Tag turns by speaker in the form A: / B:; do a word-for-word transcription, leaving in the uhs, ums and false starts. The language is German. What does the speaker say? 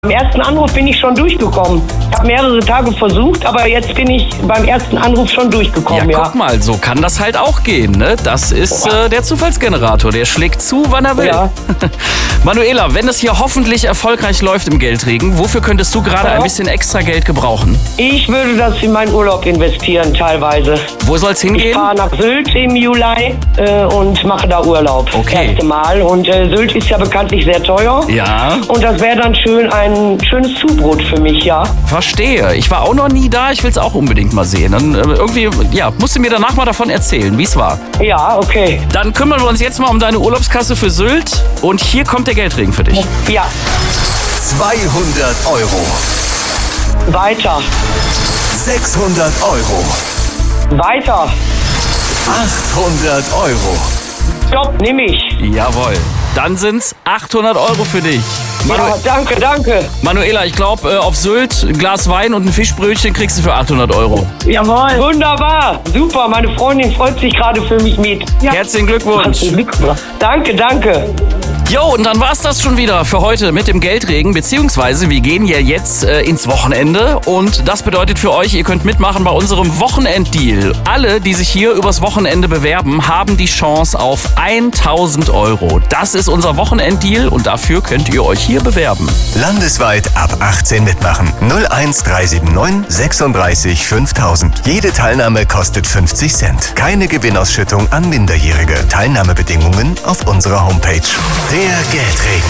A: Beim ersten Anruf bin ich schon durchgekommen. Ich habe mehrere Tage versucht, aber jetzt bin ich beim ersten Anruf schon durchgekommen.
B: Ja,
A: Ja,
B: guck mal, so kann das halt auch gehen, ne? Das ist äh, der Zufallsgenerator, der schlägt zu, wann er will.
A: Ja.
B: Manuela, wenn es hier hoffentlich erfolgreich läuft im Geldregen, wofür könntest du gerade
A: Ja.
B: ein bisschen extra Geld gebrauchen?
A: Ich würde das in meinen Urlaub investieren teilweise.
B: Wo soll's
A: Ich
B: hingehen?
A: fahre nach Sylt im Juli äh, und mache da Urlaub.
B: Okay.
A: Erste Mal. Und äh, Sylt ist ja bekanntlich sehr teuer.
B: Ja,
A: Und das wäre dann schön ein schönes Zubrot für mich, ja.
B: verstehe. Ich war auch noch nie da, ich will es auch unbedingt mal sehen. Dann, äh, irgendwie, ja, musst du mir danach mal davon erzählen, wie es war.
A: Ja, okay.
B: Dann kümmern wir uns jetzt mal um deine Urlaubskasse für Sylt und hier kommt der Geldregen für dich.
A: Ja,
C: zweihundert Euro,
A: weiter,
C: sechshundert Euro,
A: weiter.
C: achthundert Euro.
A: Stopp, nimm ich.
B: Jawohl. Dann sind's achthundert Euro für dich. Manu
A: Ja, danke, danke.
B: Manuela, ich glaube, äh, auf Sylt ein Glas Wein und ein Fischbrötchen kriegst du für achthundert Euro.
A: Jawohl. Wunderbar. Super, meine Freundin freut sich gerade für mich mit. Ja.
B: Herzlichen Glückwunsch.
A: Herzlichen Glückwunsch. Danke, danke.
B: Jo, und dann war's das schon wieder für heute mit dem Geldregen, beziehungsweise wir gehen ja jetzt äh, ins Wochenende und das bedeutet für euch, ihr könnt mitmachen bei unserem Wochenenddeal. Alle, die sich hier übers Wochenende bewerben, haben die Chance auf tausend Euro. Das ist unser Wochenenddeal und dafür könnt ihr euch hier bewerben.
C: Landesweit ab achtzehn mitmachen. null eins drei sieben neun sechsunddreißig fünftausend. Jede Teilnahme kostet fünfzig Cent. Keine Gewinnausschüttung an Minderjährige. Teilnahmebedingungen auf unserer Homepage. Der Geldregen.